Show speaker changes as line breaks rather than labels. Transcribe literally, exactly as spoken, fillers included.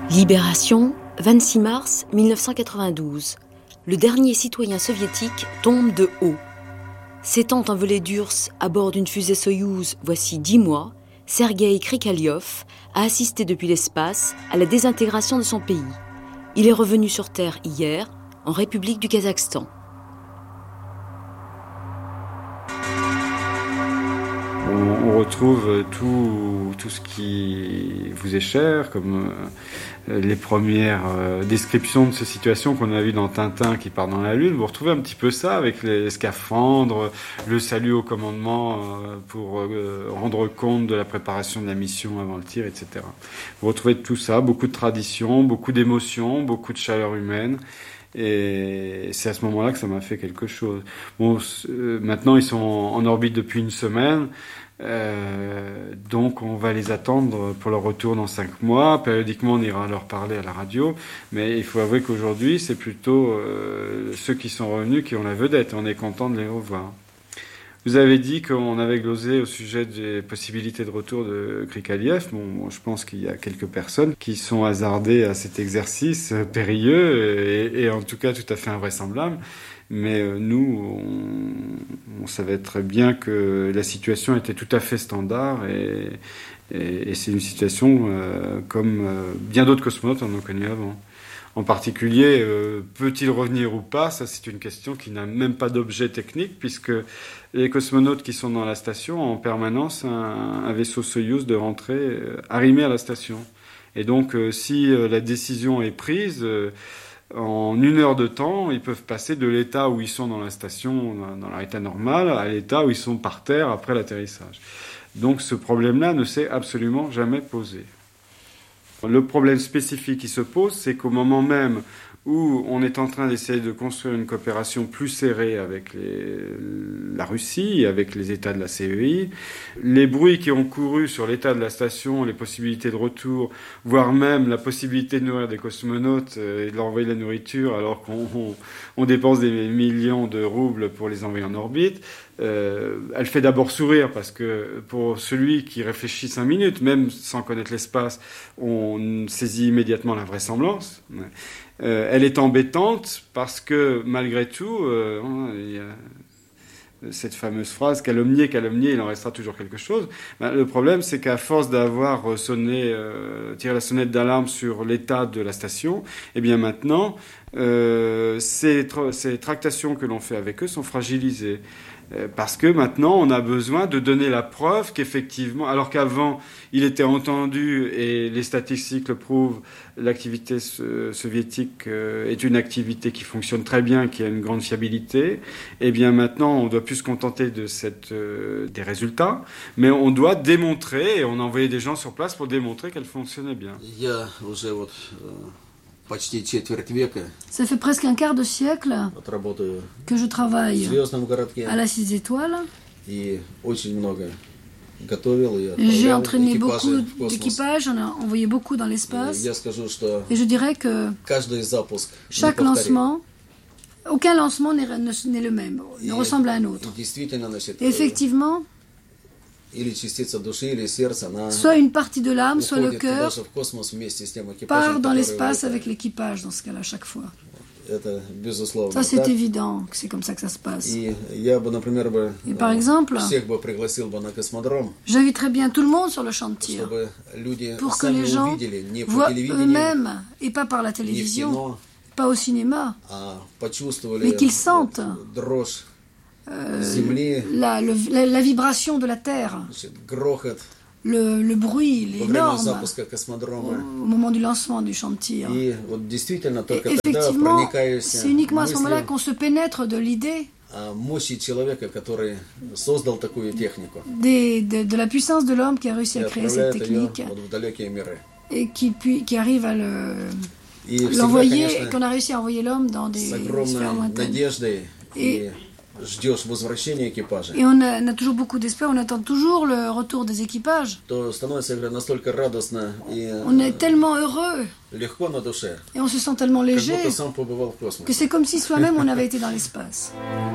Libération, vingt-six mars mille neuf cent quatre-vingt-douze. Le dernier citoyen soviétique tombe de haut. S'étant envolé d'U R S S à bord d'une fusée Soyouz voici dix mois, Sergueï Krikaliov a assisté depuis l'espace à la désintégration de son pays. Il est revenu sur Terre hier, en République du Kazakhstan.
On retrouve tout, tout ce qui vous est cher, comme les premières descriptions de ces situations qu'on a vues dans Tintin qui part dans la Lune. Vous retrouvez un petit peu ça avec les scaphandres, le salut au commandement pour rendre compte de la préparation de la mission avant le tir, et cetera. Vous retrouvez tout ça, beaucoup de traditions, beaucoup d'émotions, beaucoup de chaleur humaine. Et c'est à ce moment-là que ça m'a fait quelque chose. Bon, euh, maintenant ils sont en, en orbite depuis une semaine, euh, donc on va les attendre pour leur retour dans cinq mois. Périodiquement, on ira leur parler à la radio, mais il faut avouer qu'aujourd'hui, c'est plutôt euh, ceux qui sont revenus qui ont la vedette. On est content de les revoir. Vous avez dit qu'on avait glosé au sujet des possibilités de retour de Krikalev. Bon, bon, je pense qu'il y a quelques personnes qui sont hasardées à cet exercice périlleux et, et en tout cas tout à fait invraisemblable. Mais euh, nous, on, on savait très bien que la situation était tout à fait standard et, et, et c'est une situation euh, comme euh, bien d'autres cosmonautes en ont connu avant. En particulier, euh, peut-il revenir ou pas? Ça, c'est une question qui n'a même pas d'objet technique, puisque les cosmonautes qui sont dans la station ont en permanence un, un vaisseau Soyouz de rentrée euh, arrimé à la station. Et donc, euh, si euh, la décision est prise, euh, en une heure de temps, ils peuvent passer de l'état où ils sont dans la station, dans, dans leur état normal, à l'état où ils sont par terre après l'atterrissage. Donc, ce problème-là ne s'est absolument jamais posé. Le problème spécifique qui se pose, c'est qu'au moment même où on est en train d'essayer de construire une coopération plus serrée avec les, la Russie, avec les États de la C E I, les bruits qui ont couru sur l'état de la station, les possibilités de retour, voire même la possibilité de nourrir des cosmonautes et de leur envoyer de la nourriture alors qu'on on, on dépense des millions de roubles pour les envoyer en orbite, Euh, elle fait d'abord sourire parce que pour celui qui réfléchit cinq minutes, même sans connaître l'espace, on saisit immédiatement la vraisemblance. Euh, elle est embêtante parce que malgré tout, euh, il y a cette fameuse phrase calomnier, calomnier, il en restera toujours quelque chose. Ben, le problème, c'est qu'à force d'avoir sonné, euh, tiré la sonnette d'alarme sur l'état de la station, eh bien maintenant, euh, ces, tra- ces tractations que l'on fait avec eux sont fragilisées. Parce que maintenant, on a besoin de donner la preuve qu'effectivement, alors qu'avant, il était entendu, et les statistiques le prouvent, l'activité soviétique est une activité qui fonctionne très bien, qui a une grande fiabilité, et bien maintenant, on ne doit plus se contenter de cette, euh, des résultats, mais on doit démontrer, et on a envoyé des gens sur place pour démontrer qu'elle fonctionnait bien.
Ça fait presque un quart de siècle que je travaille à la Six Étoiles. J'ai entraîné beaucoup d'équipages, on a envoyé beaucoup dans l'espace. Et je dirais que chaque lancement, aucun lancement n'est, n'est le même, ne ressemble à un autre. Et effectivement, soit une partie de l'âme, soit le cœur part dans l'espace avec l'équipage, dans ce cas-là, chaque fois. Ça, c'est évident que c'est comme ça que ça se passe. Et par exemple, j'inviterais bien tout le monde sur le champ de tir pour que les gens voient eux-mêmes, et pas par la télévision, pas au cinéma, mais qu'ils sentent Euh, la, le, la, la vibration de la terre, le, le bruit, les normes au, au moment du lancement du champ de tir. Et effectivement, c'est uniquement à ce moment-là qu'on se pénètre de l'idée des, de, de la puissance de l'homme qui a réussi à créer cette technique et qui, puis, qui arrive à le, l'envoyer, et qu'on a réussi à envoyer l'homme dans des sphères lointaines. Et Et on a, on a toujours beaucoup d'espoir, on attend toujours le retour des équipages. On est tellement heureux et on se sent tellement léger que c'est comme si soi-même on avait été dans l'espace.